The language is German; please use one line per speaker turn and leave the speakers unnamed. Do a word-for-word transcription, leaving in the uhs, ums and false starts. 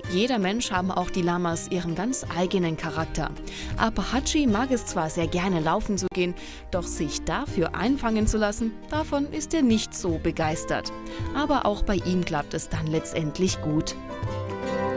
Jeder Mensch haben auch die Lamas ihren ganz eigenen Charakter. Apahachi mag es zwar sehr gerne laufen zu gehen, doch sich dafür einfangen zu lassen, davon ist er nicht so begeistert. Aber auch bei ihm klappt es dann letztendlich gut.